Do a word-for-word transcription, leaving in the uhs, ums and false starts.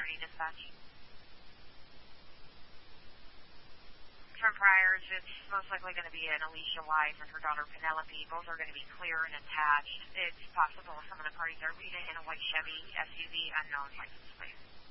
Liberty Dispatch. From priors, it's most likely going to be an Alicia Wise and her daughter Penelope. Both are going to be clear and attached. It's possible some of the parties are leaving in a white Chevy S U V, unknown license plate.